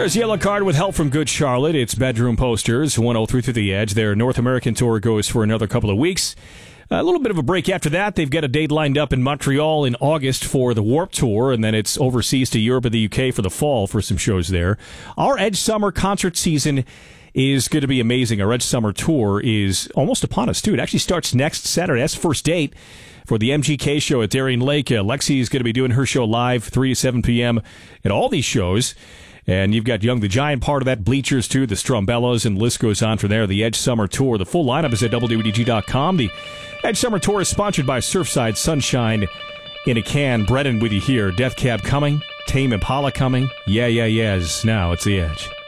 There's Yellow Card with help from Good Charlotte. It's Bedroom Posters, 103 through the Edge. Their North American tour goes for another couple of weeks. A little bit of a break after that. They've got a date lined up in Montreal in August for the Warped Tour, and then it's overseas to Europe and the UK for the fall for some shows there. Our Edge Summer concert season is going to be amazing. Our Edge Summer Tour is almost upon us, too. It actually starts next Saturday. That's the first date for the MGK show at Darien Lake. Lexi is going to be doing her show live 3 to 7 p.m. at all these shows. And you've got Young the Giant part of that, Bleachers, too, the Strumbellas, and the list goes on from there. The Edge Summer Tour. The full lineup is at WWDG.com. The Edge Summer Tour is sponsored by Surfside Sunshine in a Can. Brennan with you here. Death Cab coming. Tame Impala coming. Yeah, yeah, yes. Now it's The Edge.